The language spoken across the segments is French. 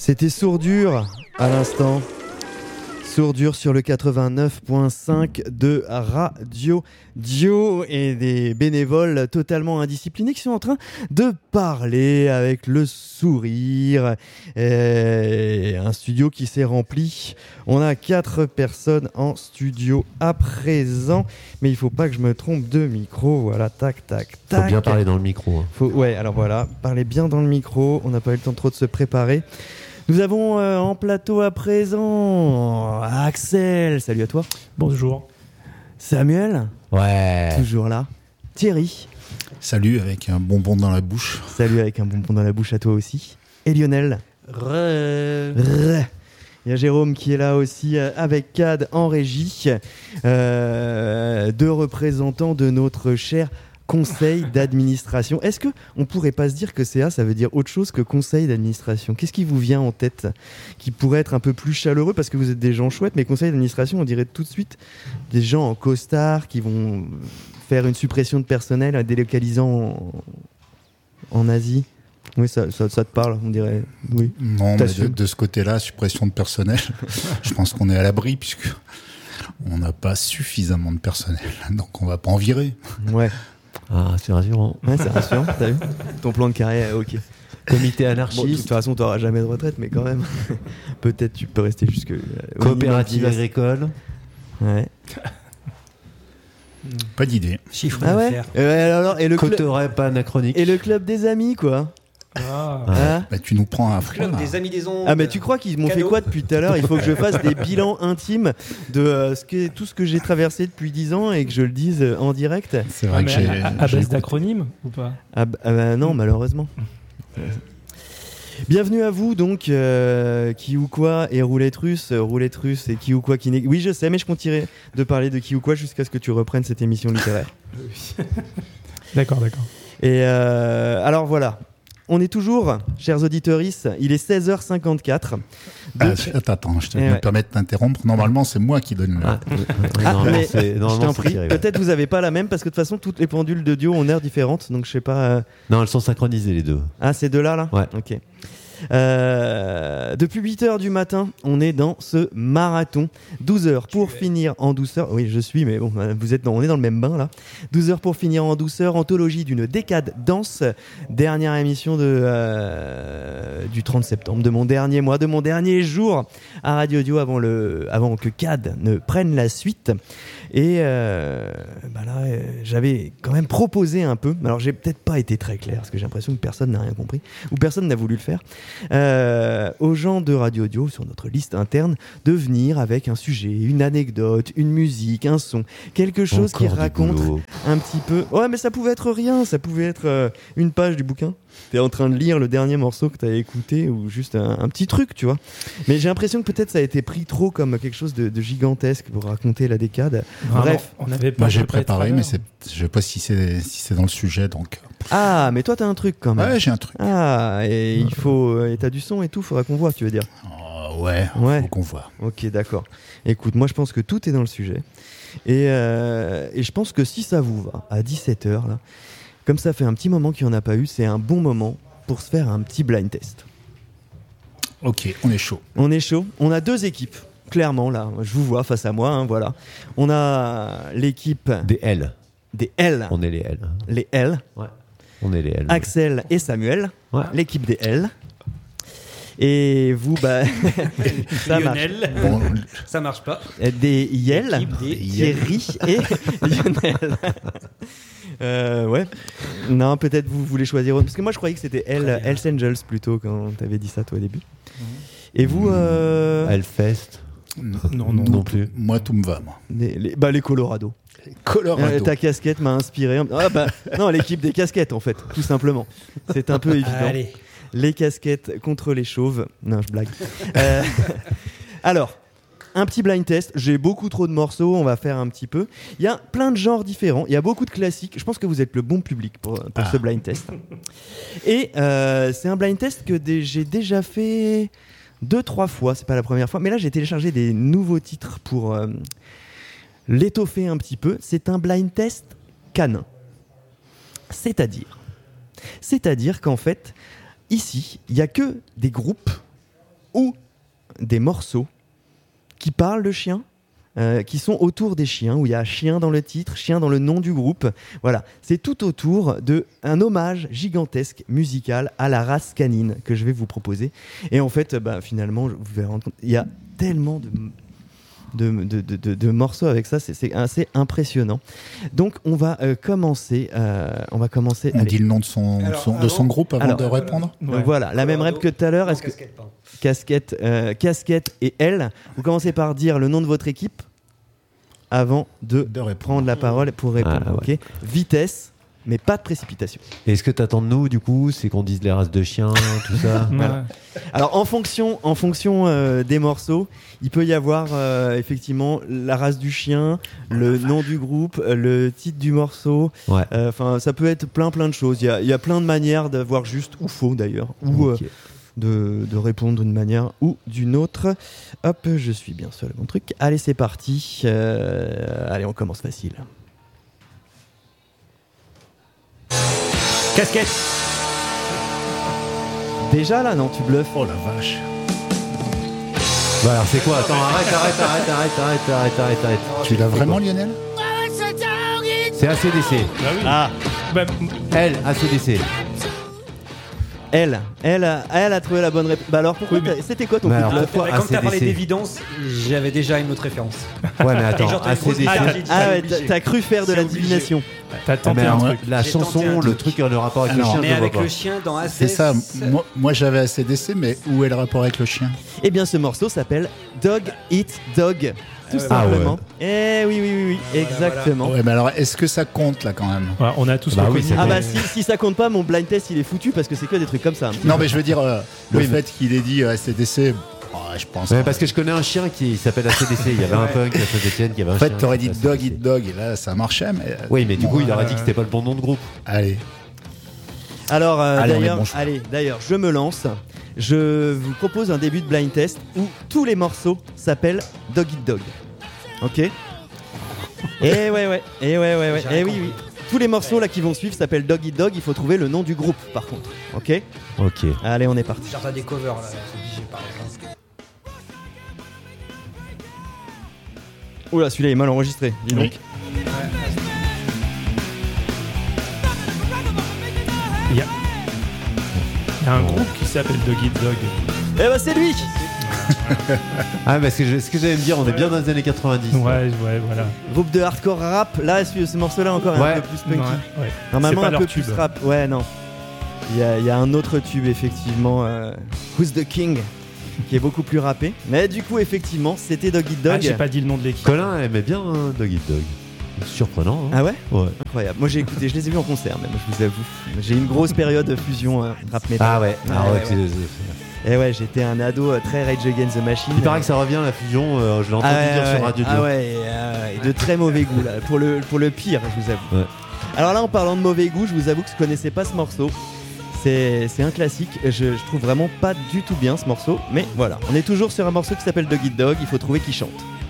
C'était Sourdure à l'instant. Sourdure sur le 89.5 de Radio Dio et des bénévoles totalement indisciplinés qui sont en train de parler avec le sourire. Et un studio qui s'est rempli. On a 4 personnes en studio à présent, mais il faut pas que je me trompe de micro. Voilà, tac, tac, tac. Faut bien parler dans le micro. Hein. Ouais, alors voilà, parlez bien dans le micro. On n'a pas eu le temps trop de se préparer. Nous avons en plateau à présent Axel, salut à toi. Bonjour. Samuel, Ouais. toujours là. Thierry, salut avec un bonbon dans la bouche. salut avec un bonbon dans la bouche à toi aussi. Et Lionel. Il y a Jérôme qui est là aussi avec Cad en régie. 2 représentants de notre cher conseil d'administration. Est-ce qu'on pourrait pas se dire que CA, ça veut dire autre chose que conseil d'administration ? Qu'est-ce qui vous vient en tête qui pourrait être un peu plus chaleureux parce que vous êtes des gens chouettes, mais conseil d'administration, on dirait tout de suite des gens en costard qui vont faire une suppression de personnel en délocalisant en Asie. Oui, ça te parle, on dirait. Oui. Non, mais de ce côté-là, suppression de personnel, je pense qu'on est à l'abri puisque on n'a pas suffisamment de personnel, donc on va pas en virer. Ouais. Ah, c'est rassurant. Ouais, c'est rassurant, t'as vu ? Ton plan de carrière, ok. Comité Bon, anarchiste. de toute façon, t'auras jamais de retraite, mais quand même. Peut-être tu peux rester jusque. Coopérative agricole. Ouais. Pas d'idée. Chiffre Ah ouais. d'affaires. Alors, et le Coteaurais pas anachronique. et le club des amis, quoi. Ah. Ouais. Hein Bah, tu nous prends à froid. Club là. des amis des ondes. Ah, mais tu crois qu'ils m'ont fait Cadeau. quoi depuis tout à l'heure ? Il faut que je fasse des bilans intimes de tout ce que j'ai traversé depuis 10 ans et que je le dise en direct. C'est vrai que j'ai. à j'ai base écouté. d'acronymes ou pas? Bah, non, malheureusement. Bienvenue à vous, donc, qui ou quoi et roulette russe et qui ou quoi qui n'est. Oui, je sais, mais je continuerai de parler de qui ou quoi jusqu'à ce que tu reprennes cette émission littéraire. D'accord. Et alors voilà, on est toujours, chers auditeuristes, il est 16h54. Attends, je te Eh me ouais. permets de t'interrompre. Normalement, c'est moi qui donne le. Ah, Mais c'est, je normalement, t'en c'est prie, Thierry, ouais. peut-être vous n'avez pas la même parce que de toute façon toutes les pendules de Dio ont heure différente, donc je sais pas. Non, elles sont synchronisées les deux. Ah, ces deux-là, là ? Ouais. Ok. Depuis 8h du matin, on est dans ce marathon. 12 heures pour finir en douceur. Oui, je suis, mais bon, on est dans le même bain là. 12 heures pour finir en douceur. Anthologie d'une décade danse. Dernière émission du 30 septembre, de mon dernier mois, de mon dernier jour à Radio Dio avant que Cad ne prenne la suite. Et j'avais quand même proposé un peu. Alors, j'ai peut-être pas été très clair parce que j'ai l'impression que personne n'a rien compris ou personne n'a voulu le faire. Aux gens de Radio Dio sur notre liste interne de venir avec un sujet, une anecdote, une musique, un son, quelque chose qui Encore du raconte boulot. un petit peu. Ouais, mais ça pouvait être rien, ça pouvait être une page du bouquin. T'es en train de lire le dernier morceau que t'as écouté ou juste un petit truc, tu vois. Mais j'ai l'impression que peut-être ça a été pris trop comme quelque chose de gigantesque pour raconter la décade. Bref. on avait pas. Moi, j'ai préparé préparé, tout à mais l'heure. je sais pas si c'est dans le sujet, donc. Ah, mais toi t'as un truc quand même. Ouais, j'ai un truc. Ah, et il faut. Et t'as du son et tout, faudra qu'on voit, tu veux dire. Ouais, Ouais. faut qu'on voit. Ok, d'accord. Écoute, moi je pense que tout est dans le sujet. Et je pense que si ça vous va, à 17h, là, comme ça fait un petit moment qu'il n'y en a pas eu, c'est un bon moment pour se faire un petit blind test. Ok, on est chaud. On est chaud. On a 2 équipes, clairement, là. Je vous vois face à moi, hein, voilà. On a l'équipe Des L. des L. On est les L. Les L. Ouais. On est les L. Axel et Samuel. Ouais. L'équipe des L. Et vous, ça marche. Lionel, Bon, ça marche pas. Des Yel, L'équipe des Thierry et Lionel. Ouais. Non, peut-être vous voulez choisir autre. Parce que moi, je croyais que c'était Hells Angels plutôt quand t'avais dit ça, toi, au début. Et vous, Hellfest. Non plus. Moi, tout me va, moi. les Colorado. Colorado. Ta casquette m'a inspiré. Ah bah, non, l'équipe des casquettes, en fait, tout simplement. C'est un peu évident. Allez. Les casquettes contre les chauves. Non, je blague. Alors, un petit blind test. J'ai beaucoup trop de morceaux. On va faire un petit peu. Il y a plein de genres différents. Il y a beaucoup de classiques. Je pense que vous êtes le bon public pour ce blind test. Et c'est un blind test que j'ai déjà fait 2-3 fois. C'est pas la première fois. Mais là, j'ai téléchargé des nouveaux titres pour l'étoffer un petit peu. C'est un blind test canin. C'est-à-dire qu'en fait, ici, il n'y a que des groupes ou des morceaux qui parlent de chiens, qui sont autour des chiens, où il y a chien dans le titre, chien dans le nom du groupe. Voilà, c'est tout autour d'un hommage gigantesque musical à la race canine que je vais vous proposer. Et en fait, finalement, vous allez rendre compte, il y a tellement de morceaux avec ça, c'est assez impressionnant. Donc on va commencer. On dit le nom de son groupe avant de répondre. Donc voilà, la même rep que tout à l'heure. Est-ce que Casquette et elle, vous commencez par dire le nom de votre équipe avant de prendre la parole pour répondre. Ouais. Ok. Vitesse, mais pas de précipitation. Et ce que t'attends de nous, du coup, c'est qu'on dise les races de chiens, tout ça. Voilà. Alors en fonction des morceaux, il peut y avoir effectivement la race du chien, le nom du groupe, le titre du morceau. Ouais. Enfin, ça peut être plein de choses. Il y a plein de manières d'avoir juste ou faux d'ailleurs, ou Ok. de répondre d'une manière ou d'une autre. Hop, je suis bien seul à mon truc. Allez, c'est parti. Allez, on commence facile. Casquette. Déjà là, non, tu bluffes. Oh la vache. Bah alors c'est quoi? Attends, arrête. Tu l'as vraiment, Lionel? C'est ACDC. Ah. Bah, Elle, ACDC. Elle a trouvé la bonne réponse. Bah alors pourquoi c'était quoi ton Mais coup de alors, bluff? pourquoi Quand t'as parlé ACDC? d'évidence, j'avais déjà une autre référence. Ouais, mais attends, Et j'entends une grosse ACDC. musique, j'ai dit, Ah c'est ouais, obligé. t'as cru faire de C'est la obligé. divination. t'as tenté Mais un alors, truc. la J'ai tenté chanson, un le truc. truc, le rapport avec Alors, le chien, Mais je le vois avec pas. le chien dans ACDC. C'est ça. Moi j'avais ACDC, mais où est le rapport avec le chien? Eh bien, ce morceau s'appelle Dog Eat Dog, tout simplement. Eh oui, exactement. Ouais, mais alors est-ce que ça compte là quand même? Ouais, on a tous Bah reconnu. oui, c'est Ah bon. bah si ça compte pas, mon blind test il est foutu parce que c'est que des trucs comme ça. Non, mais je veux dire, le Oui, mais- fait qu'il ait dit ACDC, je pense. Ouais, parce que je connais un chien qui s'appelle ACDC. Il y avait un punk à Saint-Etienne qui avait un En chien. fait, t'aurais qui dit s'appelait Dog Eat ACDC. Dog, et là ça marchait, mais. Oui, mais du coup, il aurait ouais. dit que c'était pas le bon nom de groupe. Allez. Alors Allez, on est bon choix. d'ailleurs, je me lance. Je vous propose un début de blind test où tous les morceaux s'appellent Dog Eat Dog. Ok. Et ouais. Et oui. Tous les morceaux là qui vont suivre s'appellent Dog Eat Dog. Il faut trouver le nom du groupe par contre. Ok. Ok. Allez, on est parti. Genre t'as des covers là, c'est obligé par exemple. Oula, celui-là est mal enregistré. Dis donc. Il y a un groupe qui s'appelle Dog Eat Dog. Eh bah c'est lui. Ah, parce que ce que j'allais me dire, on est bien dans les années 90. Ouais, voilà. Groupe de hardcore rap. Là, ce morceau-là encore est Ouais. un peu plus punky. Ouais. Normalement C'est pas un peu leur plus tube. rap. Ouais, non. Il y a un autre tube effectivement, Who's the King, qui est beaucoup plus rappé. Mais du coup, effectivement, c'était Dog Eat Dog. Ah, j'ai pas dit le nom de l'équipe. Colin aimait bien Dog Eat Dog. Surprenant. Hein. Ah ouais? Ouais. Incroyable. Moi j'ai écouté, je les ai vus en concert même, je vous avoue. J'ai eu une grosse période de fusion rap metal. Ah ouais. Ah ouais. Et ouais, j'étais un ado très Rage Against the Machine. Il paraît que ça revient la fusion. Je l'ai entendu dire sur Radio Dio. Ah ouais, et de très mauvais goût là, pour le pire, je vous avoue. Ouais. Alors là, en parlant de mauvais goût, je vous avoue que je connaissais pas ce morceau. C'est un classique, je trouve vraiment pas du tout bien ce morceau, mais voilà, on est toujours sur un morceau qui s'appelle Dog Eat Dog, il faut trouver qui chante.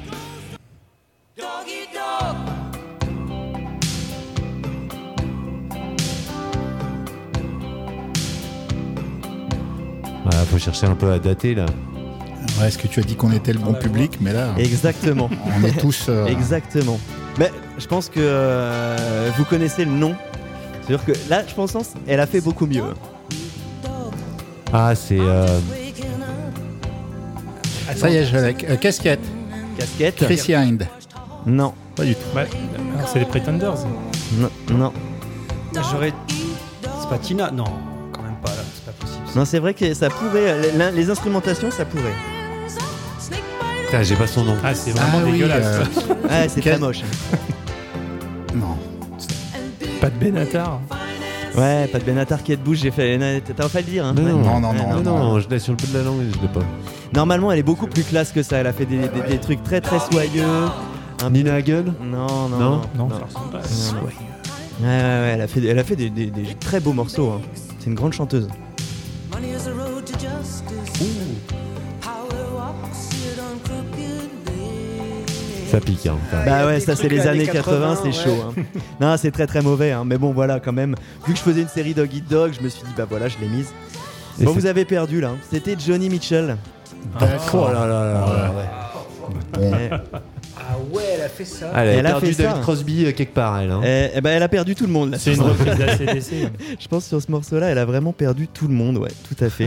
Voilà, faut chercher un peu à dater là. Ouais, est-ce que tu as dit qu'on était le bon public? Mais là, Exactement. on est tous. Exactement. Mais je pense que vous connaissez le nom. C'est-à-dire que là, je pense elle a fait beaucoup mieux. Ah, c'est. Ça y est, je l'ai. Casquette. Casquette. Chrissy Hind. Non. Pas du tout. Ouais. Alors, c'est les Pretenders. Non. J'aurais. C'est pas Tina? Non, quand même pas là, c'est pas possible. Non, c'est vrai que ça pourrait. Les instrumentations, ça pourrait. Putain, j'ai pas son nom. Ah, c'est vraiment Ah oui, dégueulasse. Ouais, c'est très moche. Non. Pas de Benatar. Ouais, pas de Benatar qui est de bouche, j'ai fait. T'as pas le dire, hein? Non, Ouais. Non. Je l'ai sur le bout de la langue et je l'ai pas. Normalement, elle est beaucoup plus classe que ça. Elle a fait des trucs très très soyeux. Nina Hagen? Non. Non, ça ressemble pas. Ouais, elle a fait des très beaux morceaux. Hein. C'est une grande chanteuse. Ça pique, hein. Bah ouais, des ça c'est trucs les là, années des 80, c'est 80, chaud. Hein. Non, c'est très très mauvais. Hein. Mais bon, voilà, quand même. Vu que je faisais une série Dog Eat Dog, je me suis dit, bah voilà, je l'ai mise. Et Bon, c'est- vous avez perdu là. C'était Johnny Mitchell. D'accord. Oh là là là. Bon, Ah ouais, elle a fait ça. Elle Elle a a perdu fait ça. David Crosby quelque part, elle. Hein. Elle a perdu tout le monde là. C'est une reprise d'ACDC. Je pense que sur ce morceau-là, elle a vraiment perdu tout le monde, ouais, tout à fait.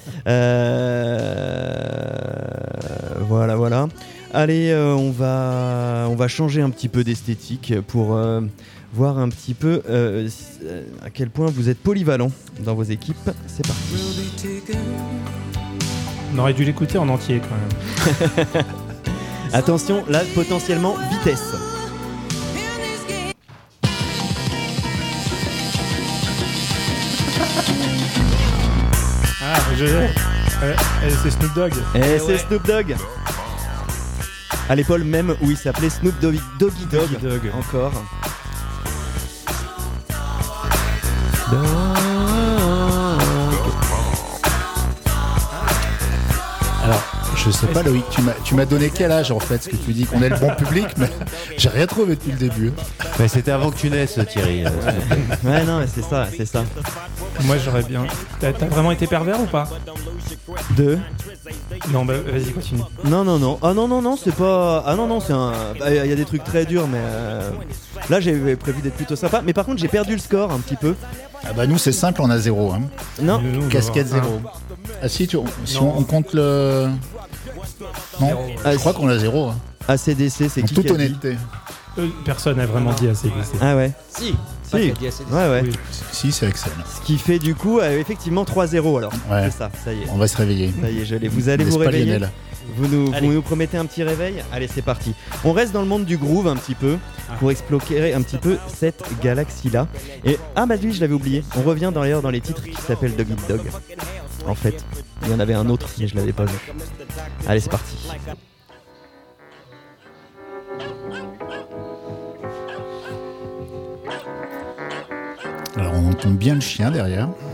Voilà. Allez, on va changer un petit peu d'esthétique pour voir un petit peu à quel point vous êtes polyvalent dans vos équipes. C'est parti. On aurait dû l'écouter en entier quand même. Attention, là, potentiellement, vitesse. Ah, c'est Snoop Dogg. Et c'est Snoop Dogg. À l'époque même où il s'appelait Snoop Doggy Dogg. Encore. alors, je sais pas, Loïc, tu m'as donné quel âge en fait? Parce que tu dis qu'on est le bon public, mais j'ai rien trouvé depuis le début. Mais c'était avant que tu naisses, Thierry. Ouais, non, mais c'est ça. Moi j'aurais bien. T'as vraiment été pervers ou pas? Deux. Non, bah vas-y, continue. Non. Ah non, c'est pas. Ah non, c'est un. Il y a des trucs très durs, mais là j'avais prévu d'être plutôt sympa. Mais par contre, j'ai perdu le score un petit peu. Ah bah nous c'est simple, on a 0. Hein. Non. Nous, on va Casquette voir. 0. Ah si, si on compte le... Non, Ah, je crois qu'on a 0. Hein. ACDC, c'est En qui toute qui a dit honnêteté. Personne n'a vraiment dit ACDC. Ah ouais. Si. Si. Ouais. Oui. Si, c'est Excel. Ce qui fait du coup effectivement 3-0 alors. Ouais. C'est ça y est. On va se réveiller. Ça y est, je l'ai. Vous allez vous N'est-ce pas, réveiller. Lionel? Vous nous Allez. promettez un petit réveil? Allez, c'est parti. On reste dans le monde du groove un petit peu pour explorer un petit peu cette galaxie-là. Et bah lui, je l'avais oublié. On revient d'ailleurs dans les titres qui s'appellent Dog Eat Dog. En fait, il y en avait un autre, mais je l'avais pas vu. Allez, c'est parti. Alors on entend bien le chien derrière.